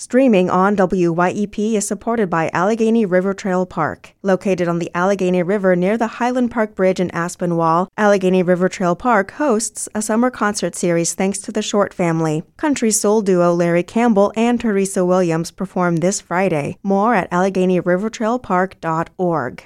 Streaming on WYEP is supported by Allegheny River Trail Park. Located on the Allegheny River near the Highland Park Bridge in Aspinwall, Allegheny River Trail Park hosts a summer concert series thanks to the Short family. Country soul duo Larry Campbell and Teresa Williams perform this Friday. More at AlleghenyRiverTrailPark.org.